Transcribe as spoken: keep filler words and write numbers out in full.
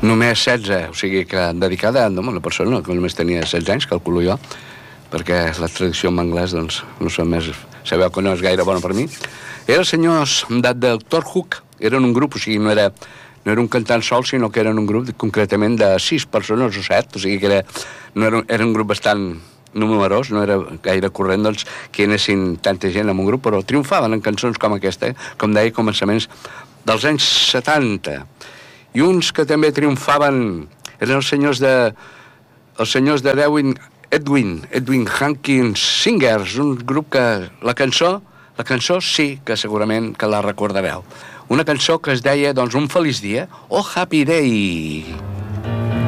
Només setze, o sigui que dedicada a una persona que només tenia setze anys, calculo jo, perquè la tradició en anglès, doncs, no sé més, sabeu que no és gaire bona per mi. Era els senyors de Doctor Hook, eren un grup, o sigui, no era, no era un cantant sol, sinó que eren un grup concretament de sis persones o set, o sigui que era, no era, era un grup bastant numerós, no era gaire corrent, doncs, que hi anessin tanta gent en un grup, però triomfaven en cançons com aquesta, eh? Com deia, començaments dels anys setanta. I uns que també triomfaven eren els senyors de els senyors de Edwin Edwin, Edwin Hankins Singers, un grup que la cançó, la cançó sí que segurament que la recordareu. Una cançó que es deia, doncs, Un feliç dia, o Happy Day.